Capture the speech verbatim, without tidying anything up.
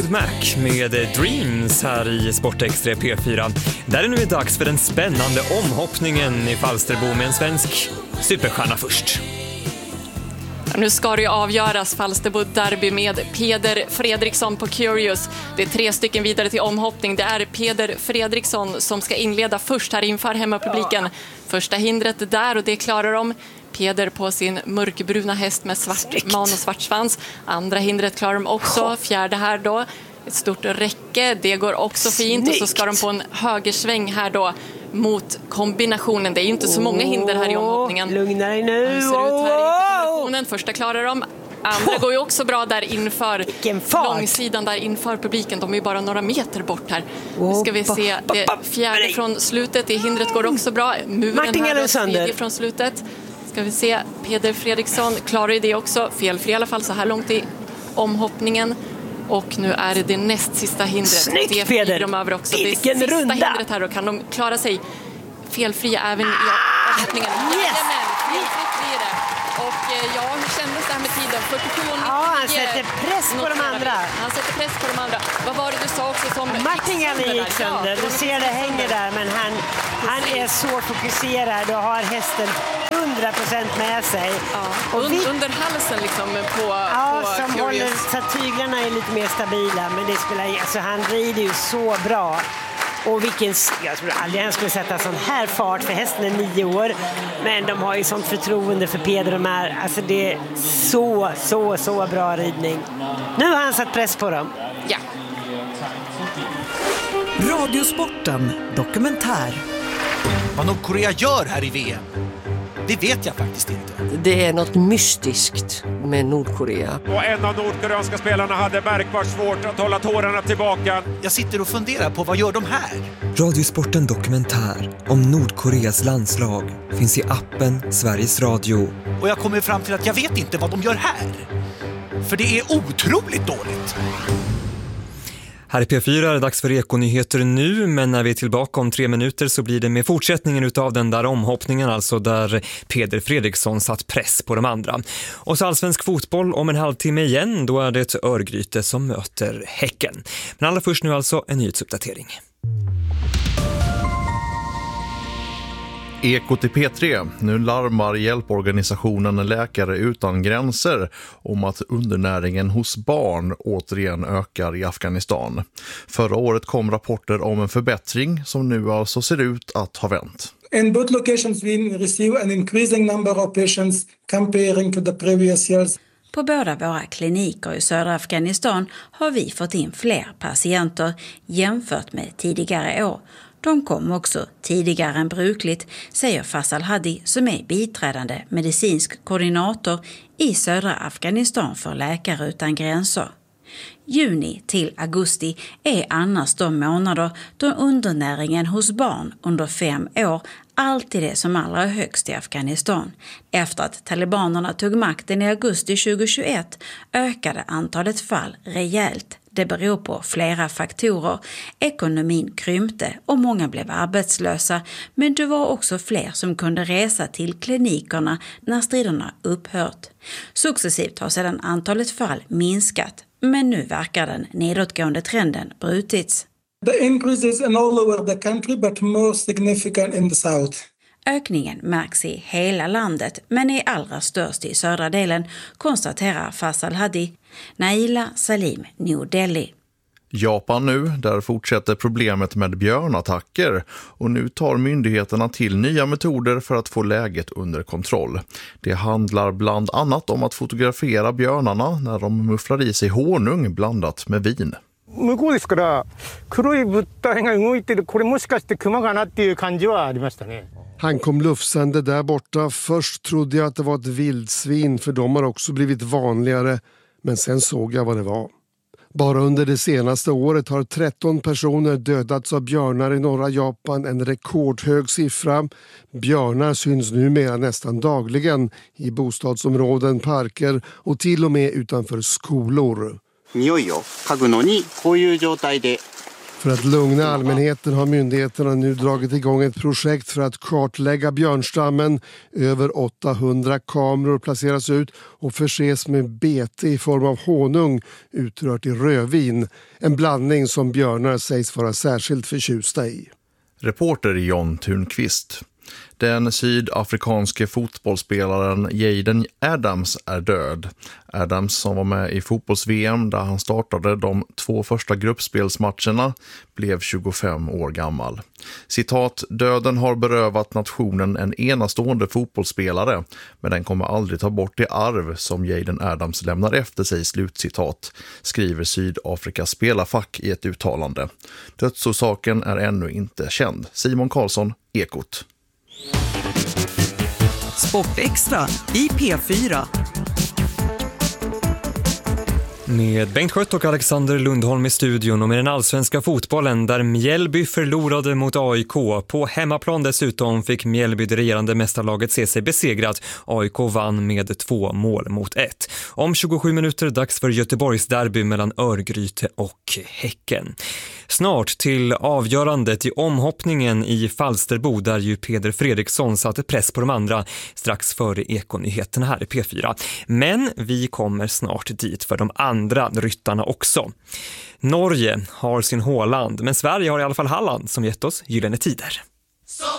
Mac med Dreams här i Sportextra P fyra. Där är nu dags för den spännande omhoppningen i Falsterbo med en svensk superstjärna först. Nu ska det ju avgöras Falsterbo derby med Peder Fredriksson på Curious. Det är tre stycken vidare till omhoppning. Det är Peder Fredriksson som ska inleda först här inför hemmapubliken. Första hindret där och det klarar de. Peder på sin mörkbruna häst med svart man och svart svans. Andra hindret klarar de också. Fjärde här då. Ett stort räcke. Det går också fint. Och så ska de på en högersväng här då mot kombinationen. Det är ju inte så många hinder här i omhoppningen. Lugna dig nu. Det ser ut här i kombinationen. Första klarar de. Andra går ju också bra där inför långsidan, där inför publiken. De är ju bara några meter bort här. Nu ska vi se det fjärde från slutet. Det hindret går också bra. Muren här då, tredje från slutet. Ska vi se, Peder Fredriksson klarar ju det också. Felfri i alla fall så här långt i omhoppningen. Och nu är det det näst sista hindret. Snyggt, det Peder! De över också. Vilken det sista runda! hindret här då. Kan de klara sig felfria även i omhoppningen? Yes! Jajamän, felfritt blir det. Och ja, hur kändes det här med tiden? fyrtiosju och nittionio. Ja, han sätter press på de andra. Han sätter press på de andra. Vad var det du sa också som... Martinelli gick sönder. Du ser det hänger där, men han, han är så fokuserad och har hästen hundra procent med sig. Ja. Och vi, under halsen liksom på, ja, på som Curious. håller, så att tyglarna är lite mer stabila, men det spelar, alltså, han rider ju så bra. Och vilken, jag tror aldrig han skulle sätta sån här fart, för hästen är nio år. Men de har ju sånt förtroende för Peder och Mar. Alltså det är så, så, så bra ridning. Nu har han satt press på dem. Ja. Radiosporten dokumentär. Vad Nordkorea gör här i V M, det vet jag faktiskt inte. Det är något mystiskt med Nordkorea. Och en av nordkoreanska spelarna hade märkbart svårt att hålla tårarna tillbaka. Jag sitter och funderar på vad gör de här? Radiosporten dokumentär om Nordkoreas landslag finns i appen Sveriges Radio. Och jag kommer fram till att jag vet inte vad de gör här. För det är otroligt dåligt. Här i P fyra är det dags för Ekonyheter nu, men när vi är tillbaka om tre minuter så blir det med fortsättningen utav den där omhoppningen, alltså där Peder Fredriksson satt press på de andra. Och så allsvensk fotboll om en halvtimme igen, då är det ett Örgryte som möter Häcken. Men allra först nu alltså en nyhetsuppdatering. Eko till P tre. Nu larmar hjälporganisationen Läkare utan gränser om att undernäringen hos barn återigen ökar i Afghanistan. Förra året kom rapporter om en förbättring som nu alltså ser ut att ha vänt. In both locations we receive an increasing number of patients comparing to the previous years. På båda våra kliniker i södra Afghanistan har vi fått in fler patienter jämfört med tidigare år. De kom också tidigare än brukligt, säger Faisal Hadi som är biträdande medicinsk koordinator i södra Afghanistan för Läkare utan gränser. Juni till augusti är annars de månader då undernäringen hos barn under fem år alltid är som allra högst i Afghanistan. Efter att talibanerna tog makten i augusti tjugohundratjugoett ökade antalet fall rejält. Det beror på flera faktorer. Ekonomin krympte och många blev arbetslösa, men det var också fler som kunde resa till klinikerna när striderna upphört. Successivt har sedan antalet fall minskat, men nu verkar den nedåtgående trenden brutits. The increase is in all over the country but more significant in the south. Ökningen märks i hela landet, men är allra störst i södra delen, konstaterar Faisal Hadi. Naila Salim, New Delhi. Japan nu, där fortsätter problemet med björnattacker och nu tar myndigheterna till nya metoder för att få läget under kontroll. Det handlar bland annat om att fotografera björnarna när de mufflar i sig honung blandat med vin. 向こうですから黒い物体が動いてるこれもしかして熊かなっていう感じはありましたね. Han kom lufsande där borta. Först trodde jag att det var ett vildsvin, för de har också blivit vanligare, men sen såg jag vad det var. Bara under det senaste året har tretton personer dödats av björnar i norra Japan, en rekordhög siffra. Björnar syns numera nästan dagligen i bostadsområden, parker och till och med utanför skolor. För att lugna allmänheten har myndigheterna nu dragit igång ett projekt för att kartlägga björnstammen. Över åttahundra kameror placeras ut och förses med bete i form av honung utrört i rödvin. En blandning som björnar sägs vara särskilt förtjusta i. Reporter John Thunqvist. Den sydafrikanske fotbollsspelaren Jaden Adams är död. Adams, som var med i fotbolls-V M där han startade de två första gruppspelsmatcherna, blev tjugofem år gammal. Citat, döden har berövat nationen en enastående fotbollsspelare, men den kommer aldrig ta bort det arv som Jaden Adams lämnar efter sig, slutcitat, skriver Sydafrikas spelarfack i ett uttalande. Dödsorsaken är ännu inte känd. Simon Karlsson, Ekot. Sportextra i P fyra. Med Bengt Skött och Alexander Lundholm i studion och med den allsvenska fotbollen där Mjällby förlorade mot A I K. På hemmaplan dessutom fick Mjällby det regerande mästarlaget se sig besegrat. A I K vann med två mål mot ett. Om tjugosju minuter dags för Göteborgs derby mellan Örgryte och Häcken. Snart till avgörandet i omhoppningen i Falsterbo där ju Peder Fredriksson satte press på de andra strax före Ekonyheterna här i P fyra. Men vi kommer snart dit för de andra ryttarna också. Norge har sin Håland, men Sverige har i alla fall Halland som gett oss gyllene tider.